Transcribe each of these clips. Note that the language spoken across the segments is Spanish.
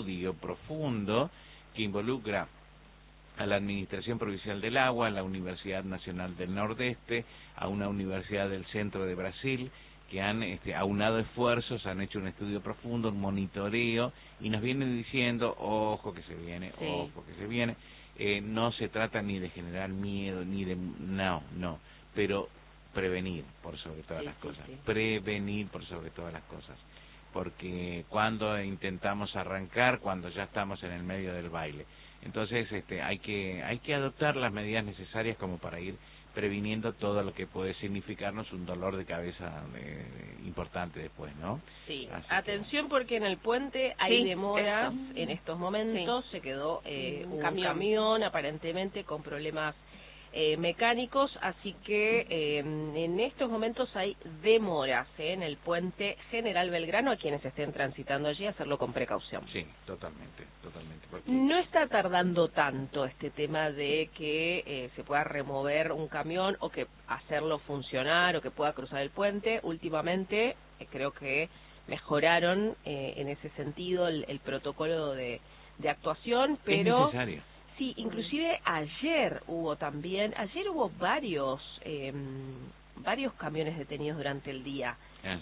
estudio profundo que involucra a la Administración Provincial del Agua, a la Universidad Nacional del Nordeste, a una universidad del centro de Brasil, que han aunado esfuerzos, han hecho un estudio profundo, un monitoreo, y nos vienen diciendo, ojo que se viene, ojo que se viene. No se trata ni de generar miedo, ni de... No, pero prevenir por sobre todas las cosas, prevenir por sobre todas las cosas, porque cuando intentamos arrancar, cuando ya estamos en el medio del baile. Entonces hay que adoptar las medidas necesarias como para ir previniendo todo lo que puede significarnos un dolor de cabeza importante después, ¿no? Sí, así atención porque en el puente hay demoras en estos momentos, se quedó un camión aparentemente con problemas mecánicos, así que en estos momentos hay demoras en el puente General Belgrano. A quienes estén transitando allí, hacerlo con precaución. Sí, totalmente. Porque... No está tardando tanto este tema de que se pueda remover un camión o que hacerlo funcionar o que pueda cruzar el puente. Últimamente creo que mejoraron en ese sentido el protocolo de actuación, pero... Es necesario. Sí, inclusive ayer hubo varios camiones detenidos durante el día.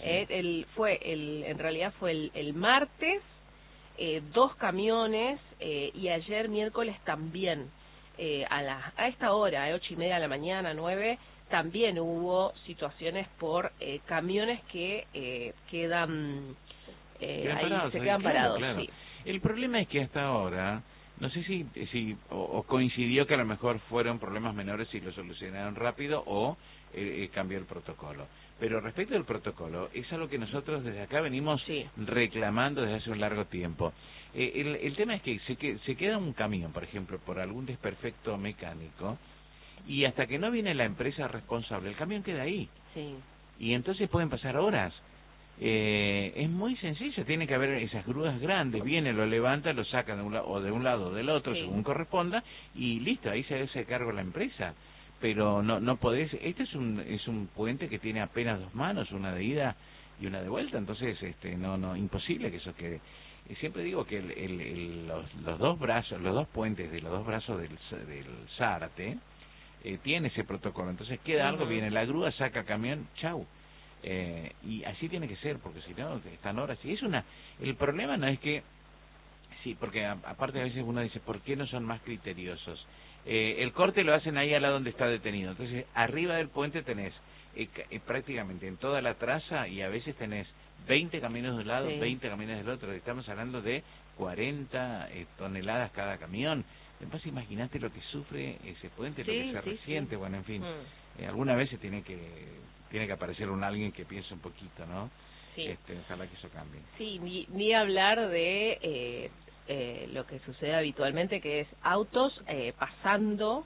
En realidad fue el martes, 2 camiones, y ayer miércoles también, a esta hora, 8:30 de la mañana, 9, también hubo situaciones por camiones que quedan parados. Claro. Sí. El problema es que hasta ahora... No sé si coincidió que a lo mejor fueron problemas menores y lo solucionaron rápido o cambió el protocolo. Pero respecto al protocolo, es algo que nosotros desde acá venimos reclamando desde hace un largo tiempo. El tema es que se queda un camión, por ejemplo, por algún desperfecto mecánico, y hasta que no viene la empresa responsable, el camión queda ahí. Sí. Y entonces pueden pasar horas. Es muy sencillo, tiene que haber esas grúas grandes, viene, lo levanta, lo saca de un lado o del otro, según corresponda, y listo, ahí se hace cargo la empresa. Pero no podés, este es un puente que tiene apenas 2 manos, una de ida y una de vuelta, entonces imposible que eso quede. Siempre digo que los dos puentes de los dos brazos del Zárate tiene ese protocolo, entonces queda algo, viene la grúa, saca camión, chau. Y así tiene que ser, porque si no, están horas. Y el problema no es que, porque aparte a veces uno dice, ¿por qué no son más criteriosos? El corte lo hacen ahí al lado donde está detenido. Entonces, arriba del puente tenés prácticamente en toda la traza, y a veces tenés 20 camiones de un lado, 20 camiones del otro. Estamos hablando de 40 toneladas cada camión. Entonces, imagínate lo que sufre ese puente, lo que se resiente. Bueno, en fin, algunas veces tiene que aparecer alguien que piense un poquito, ¿no? Ojalá que eso cambie. Sí, ni hablar de lo que sucede habitualmente, que es autos pasando,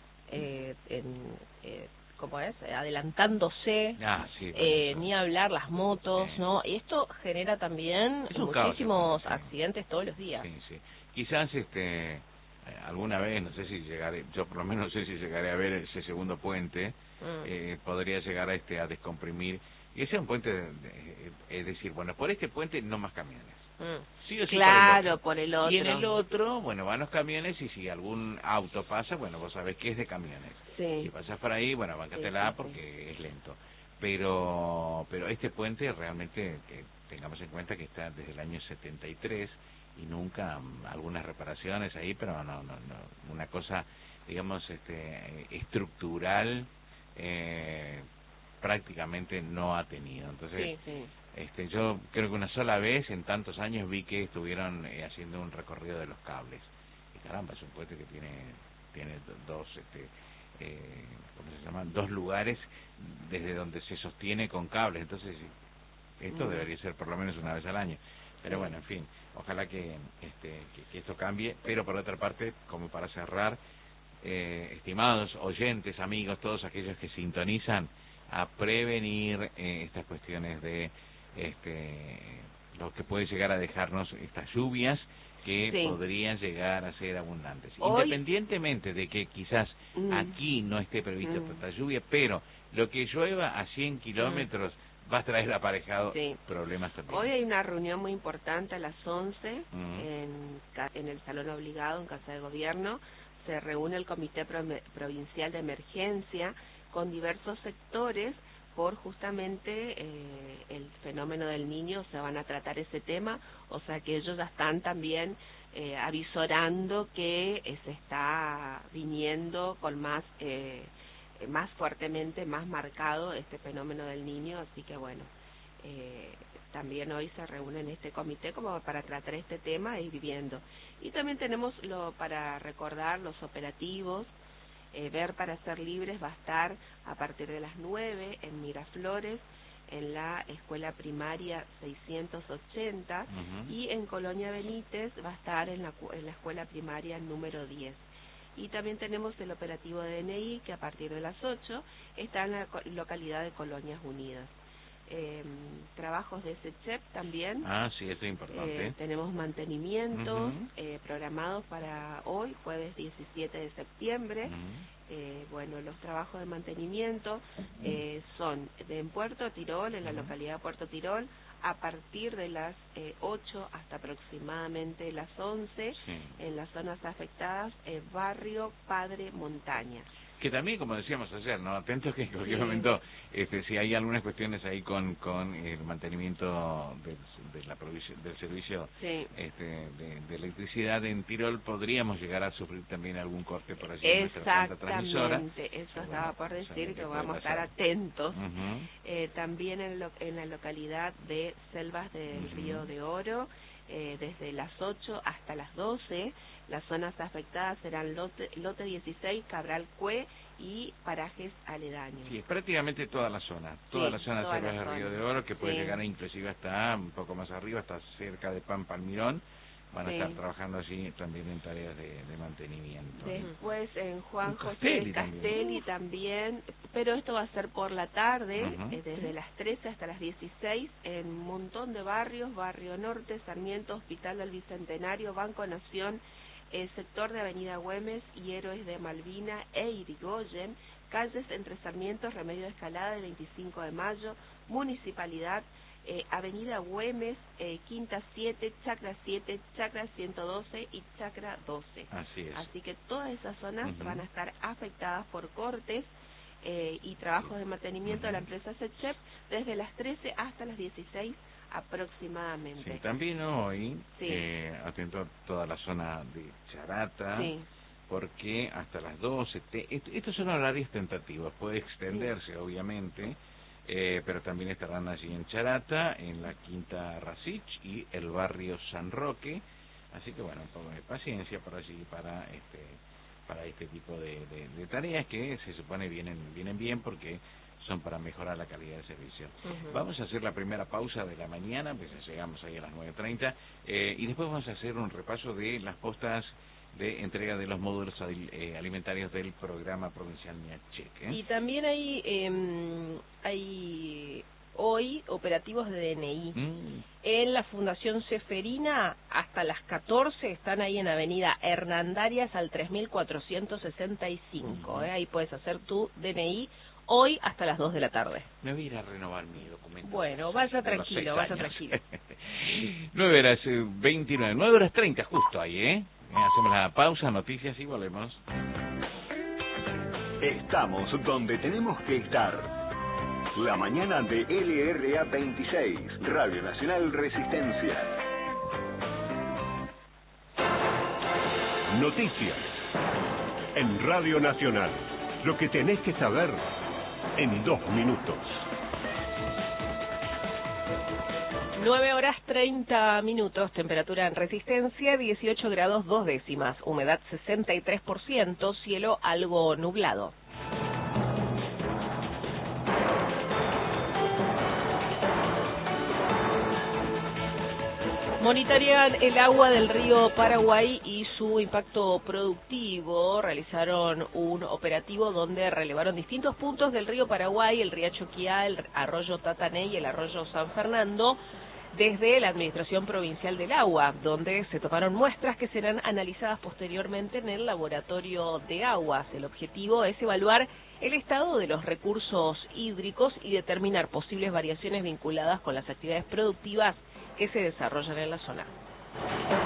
¿cómo es? Adelantándose, ni hablar las motos, ¿no? Y esto genera también muchísimos accidentes todos los días. Sí. Quizás alguna vez, no sé si llegaré, yo por lo menos no sé si llegaré a ver ese segundo puente, podría llegar a descomprimir, y ese es un puente, es decir, bueno, por este puente no más camiones. Sí o sí, claro, por el otro. Y en el otro, bueno, van los camiones, y si algún auto pasa, bueno, vos sabés que es de camiones. Si pasás por ahí, bueno, bancátela porque es lento. Pero este puente realmente, que tengamos en cuenta que está desde el año 73, y nunca algunas reparaciones ahí, pero no una cosa, digamos, estructural, prácticamente no ha tenido. Entonces, yo creo que una sola vez en tantos años vi que estuvieron haciendo un recorrido de los cables. Y caramba, es un puente que tiene dos, ¿cómo se llama? 2 lugares desde donde se sostiene con cables. Entonces, esto debería ser por lo menos una vez al año. Pero bueno, en fin, ojalá que esto cambie. Pero por otra parte, como para cerrar, estimados oyentes, amigos, todos aquellos que sintonizan, a prevenir estas cuestiones de lo que puede llegar a dejarnos estas lluvias que podrían llegar a ser abundantes. Independientemente de que quizás aquí no esté prevista esta lluvia, pero lo que llueva a 100 kilómetros va a traer aparejado problemas también. Hoy hay una reunión muy importante a las 11 en el Salón Obligado, en Casa de Gobierno. Se reúne el Comité Provincial de Emergencia con diversos sectores por justamente el fenómeno del niño. Se van a tratar ese tema, o sea que ellos ya están también avisorando que se está viniendo con más fuertemente, más marcado este fenómeno del niño, así que bueno, también hoy se reúnen este comité como para tratar este tema e ir viendo. Y también tenemos para recordar los operativos. Ver para ser libres va a estar a partir de las 9 en Miraflores, en la escuela primaria 680, y en Colonia Benítez va a estar en la escuela primaria número 10. Y también tenemos el operativo de DNI, que a partir de las 8 está en la localidad de Colonias Unidas. Trabajos de SECHEP también. Sí, eso es importante. Tenemos mantenimientos programados para hoy, jueves 17 de septiembre. Bueno, los trabajos de mantenimiento son en Puerto Tirol, en la localidad de Puerto Tirol, a partir de las 8 hasta aproximadamente las 11, en las zonas afectadas, barrio Padre Montaña. Que también, como decíamos ayer, ¿no? Atentos que en cualquier momento, si hay algunas cuestiones ahí con el mantenimiento del servicio de electricidad en Tirol, podríamos llegar a sufrir también algún corte por allí en nuestra planta transmisora. Exactamente, eso estaba por decir, que vamos a estar atentos. También en la localidad de Selvas del Río de Oro, desde las 8 hasta las 12, las zonas afectadas serán lote 16, Cabral Cue y parajes aledaños. Sí, es prácticamente toda la zona de Selvas del Río de Oro, que puede llegar inclusive hasta un poco más arriba, hasta cerca de Pampa Almirón. Van a estar trabajando allí también en tareas de mantenimiento. Después en Juan José Castelli también, pero esto va a ser por la tarde, desde las 13 hasta las 16, en un montón de barrios: Barrio Norte, Sarmiento, Hospital del Bicentenario, Banco Nación, el sector de Avenida Güemes y Héroes de Malvina e Irigoyen, calles entre Sarmiento, Remedio de Escalada, el 25 de Mayo, Municipalidad, Avenida Güemes, Quinta 7, Chacra 7, Chacra 112 y Chacra 12. Así es. Así que todas esas zonas van a estar afectadas por cortes y trabajos de mantenimiento de la empresa SECHEP desde las 13 hasta las 16 aproximadamente. Sí, también hoy, atento a toda la zona de Charata, porque hasta las 12, estos son horarios tentativos, puede extenderse obviamente, pero también estarán allí en Charata, en la Quinta Rasich y el barrio San Roque, así que bueno, un poco de paciencia por allí para este tipo de tareas que se supone vienen bien porque son para mejorar la calidad del servicio. Vamos a hacer la primera pausa de la mañana, pues ya llegamos ahí a las 9:30, y después vamos a hacer un repaso de las postas de entrega de los módulos alimentarios del programa provincial Miachec. Y también hay hoy operativos de DNI. En la Fundación Ceferina hasta las 14 están ahí en Avenida Hernandarias al 3465. Ahí puedes hacer tu DNI hoy hasta las 2 de la tarde. Me voy a ir a renovar mi documento. Bueno, vaya tranquilo, 9 horas 29, 9 horas 30 justo ahí, Hacemos la pausa, noticias y volvemos. Estamos donde tenemos que estar. La mañana de LRA 26, Radio Nacional Resistencia. Noticias en Radio Nacional. Lo que tenés que saber en 2 minutos. 9 horas 30 minutos, temperatura en Resistencia, 18 grados 2 décimas, humedad 63%, cielo algo nublado. Monitorean el agua del río Paraguay y su impacto productivo. Realizaron un operativo donde relevaron distintos puntos del río Paraguay, el riacho Quiá, el arroyo Tatané y el arroyo San Fernando. desde la Administración Provincial del Agua, donde se tomaron muestras que serán analizadas posteriormente en el Laboratorio de Aguas. El objetivo es evaluar el estado de los recursos hídricos y determinar posibles variaciones vinculadas con las actividades productivas que se desarrollan en la zona.